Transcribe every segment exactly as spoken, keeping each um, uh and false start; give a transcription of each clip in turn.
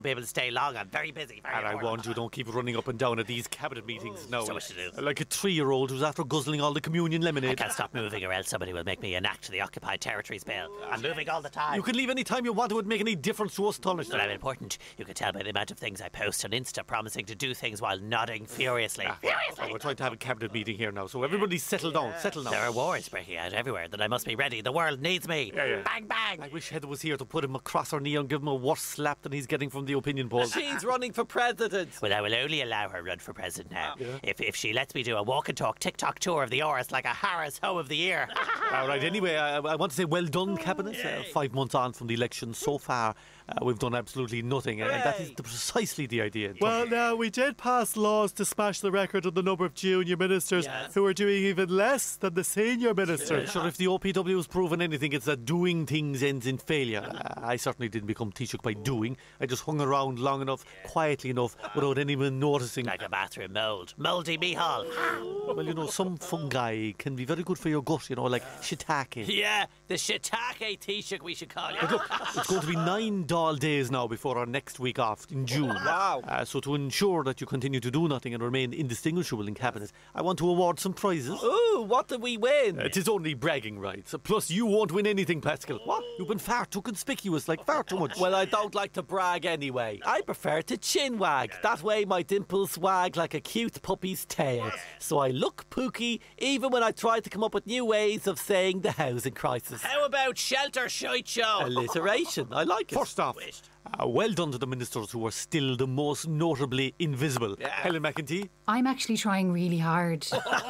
be able to stay long. I'm very busy. Very and I warned you, don't keep running up and down at these cabinet meetings. No, so much to do. Like a three-year-old who's after guzzling all the communion lemonade. I can't stop moving or else somebody will make me enact the Occupied Territories Bill. I'm moving all the time. You can leave any time you want. It wouldn't make any difference to us, Tunnel. But I'm important. You can tell by the amount of things I post on Insta promising to do things while nodding furiously. Ah, Furiously! we're trying to have a cabinet meeting here now, so everybody settle down. Settle down. There are wars breaking out everywhere that I must be ready. The world needs me. Yeah, yeah. Bang, bang! I wish Heather was here to put him across her knee and give him a worse slap than he's getting from the opinion polls. She's running for president. Well, I will only allow her run for president now. Yeah. If if she lets me do a walk and talk TikTok tour of the Oris like a Harris Hoe of the Year. All right, anyway, I, I want to say well done, Cabinet. Uh, five months on from the election so far, uh, we've done absolutely nothing, and that is the, precisely the idea. Well, now, we did pass laws to smash the record of the number of junior ministers yes. who are doing even less than the senior ministers. Uh, sure, if the O P W has proven anything, it's that doing things ends in failure. Uh, I certainly didn't become Taoiseach by doing. I just hung around long enough, quietly enough, without anyone noticing. Like a bathroom mould. Mouldy Mihal. Well, you know, some fungi can be very good for your gut, you know, like shiitake. Yeah, the shiitake Taoiseach we should call you. But look, it's going to be nine dull days now before our next week off in June. Wow. Uh, so to ensure that you continue to do nothing and remain indistinguishable in Cabinet, I want to award some prizes. Ooh, what did we win? Uh, it is only bragging rights. Plus, you won't win anything, Pascal. What? You've been far too conspicuous, like far too much. Well, I don't like to brag anyway. I prefer to chin wag. That way my dimples wag like a cute puppy's tail. So I look pooky even when I try to come up with new ways of saying the housing crisis. How about shelter shite show? Alliteration. I like it. First off, uh, well done to the ministers who are still the most notably invisible. Yeah. Helen McEntee. I'm actually trying really hard.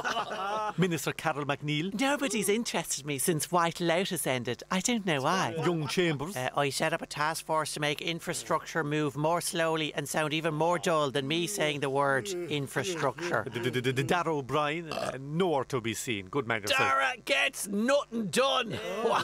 Minister Carol McNeil. Nobody's interested in me since White Lotus ended. I don't know why. Young Chambers. Uh, I set up a task force to make infrastructure move more slowly and sound even more dull than me saying the word infrastructure. Dara O'Brien. Uh, nowhere to be seen. Good man yourself. Dara gets nothing done.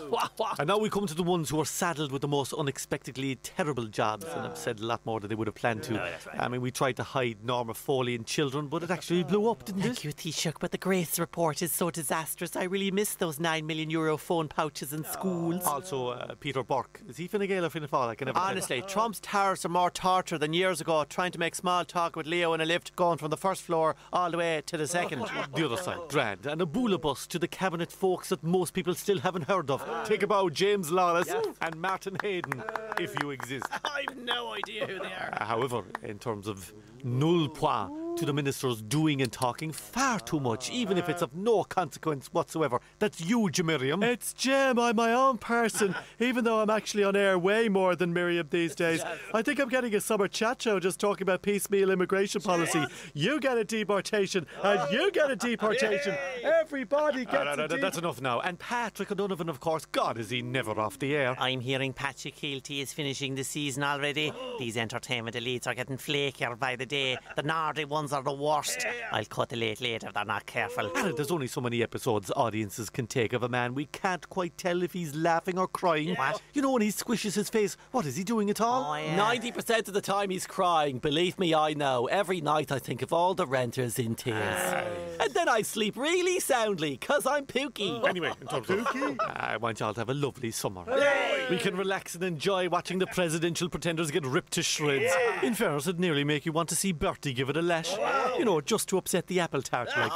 And now we come to the ones who are saddled with the most unexpectedly terrible jobs and have said a lot more than they would have planned to. No, that's right. I mean, we tried to hide Norma Foley and children, but it actually blew up, didn't Thank it? you, Taoiseach, but the Grace report is so disastrous. I really miss those nine million euro phone pouches in schools. Also, uh, Peter Burke. Is he Fine Gael or Fianna Fáil? I can never Honestly, tell. Trump's tariffs are more torture than years ago trying to make small talk with Leo in a lift going from the first floor all the way to the second. The other side, grand. And a bula bus to the cabinet folks that most people still haven't heard of. Take a bow, James Lawless and Martin Hayden, if you exist. I've no idea who they are. Uh, however, in terms of null point to the ministers doing and talking far too much, even if it's of no consequence whatsoever. That's you, Jim Miriam. It's Jim, I'm my own person, even though I'm actually on air way more than Miriam these days. I think I'm getting a summer chat show just talking about piecemeal immigration policy. You get a deportation, and you get a deportation. Everybody gets Uh, no, no, a no, deportation. that's enough now. And Patrick O'Donovan, of course. God, is he never off the air. I'm hearing Patrick Keelty is finishing the season already. These entertainment elites are getting flakier by the day. The naughty ones are the worst. I'll cut the late late if they're not careful. Ah, there's only so many episodes audiences can take of a man. We can't quite tell if he's laughing or crying. What? You know, when he squishes his face, what is he doing at all? Oh, yeah. ninety percent of the time he's crying. Believe me, I know. Every night I think of all the renters in tears. And then I sleep really soundly, because I'm pooky. Anyway, in terms of I want y'all to have a lovely summer. We can relax and enjoy watching the presidential pretenders get ripped to shreds. In fairness, it'd nearly make you want to see Bertie give it a lash. You know, just to upset the apple tart. Like.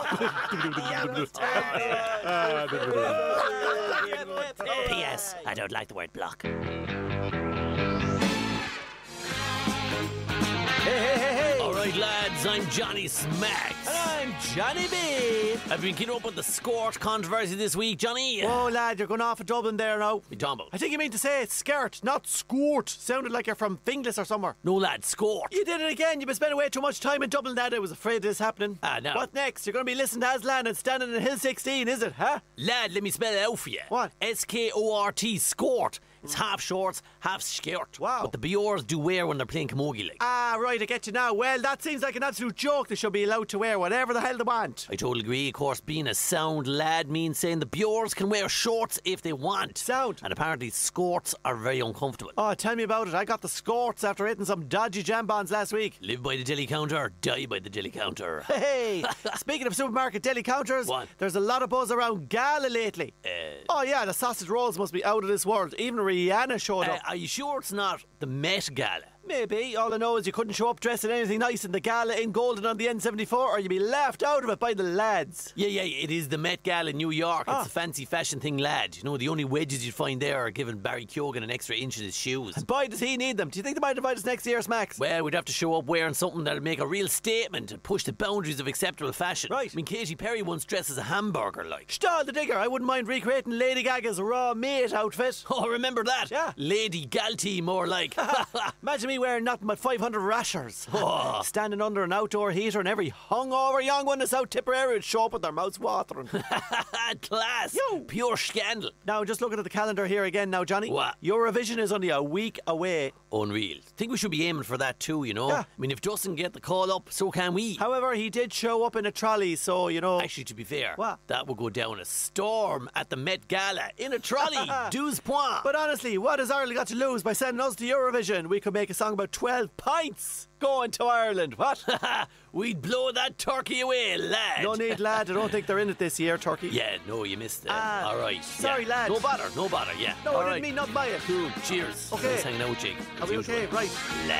P S. I don't like the word block. Hey, hey, hey, hey. All right, lads, I'm Johnny Smacks. And I'm Johnny B. I've been keeping up with the Scort controversy this week, Johnny. Oh, lad, you're going off of Dublin there now. You talking about? I think you mean to say skirt, not skort. Sounded like you're from Finglas or somewhere. No, lad, Scort. You did it again. You've been spending way too much time in Dublin, lad. I was afraid this happening. Ah, no. What next? You're going to be listening to Aslan and standing in Hill sixteen, is it, huh? Lad, let me spell it out for you. What? S K O R T, Scort. It's half shorts, half skirt. Wow. What the B Rs do wear when they're playing camogie like. Ah, right, I get you now. Well, that seems like an absolute joke. They should be allowed to wear whatever the hell they want. I totally agree. Of course, being a sound lad means saying the B Rs can wear shorts if they want. Sound. And apparently skorts are very uncomfortable. Oh, tell me about it. I got the skorts after hitting some dodgy jambons last week. Live by the deli counter, die by the deli counter. Hey, speaking of supermarket deli counters, What? there's a lot of buzz around Gala lately. Uh, Oh yeah, the sausage rolls must be out of this world. Even Rihanna showed uh, up. are you sure it's not the Met Gala? maybe. All I know is you couldn't show up dressed in anything nice in the gala in Golden on the N seventy-four or you'd be laughed out of it by the lads. Yeah, yeah, it is the Met Gala in New York. Ah. It's a fancy fashion thing, lad. You know, the only wedges you'd find there are giving Barry Keoghan an extra inch in his shoes. And boy, does he need them. Do you think they might invite us next year, Smacks? Well, we'd have to show up wearing something that'd make a real statement and push the boundaries of acceptable fashion. Right. I mean, Katy Perry once dressed as a hamburger, like. Stall the digger. I wouldn't mind recreating Lady Gaga's raw meat outfit. Oh, remember that? Yeah. Lady Galty, more like. Imagine me wearing nothing but five hundred rashers. Oh. Standing under an outdoor heater and every hungover young one in South Tipperary would show up with their mouths watering. Class. Yo. Pure scandal. Now, just looking at the calendar here again now, Johnny. What? Eurovision is only a week away. Unreal. Think we should be aiming for that too, you know? Yeah. I mean, if Dustin get the call up, so can we. However, he did show up in a trolley, so, you know... Actually, to be fair, What? that would go down a storm at the Met Gala in a trolley. Douze points. But honestly, what has Ireland got to lose by sending us to Eurovision? We could make a song about twelve pints going to Ireland. What? We'd blow that turkey away, lad. No need, lad. I don't think they're in it this year, Turkey. Yeah, no, you missed that. Ah, All right. sorry, yeah. lad. No bother, no bother, yeah. No, All I didn't right. mean nothing by it. Cool. Cheers. Okay. Nice hanging out with Jake. Are as we usual. okay? Right. Lad.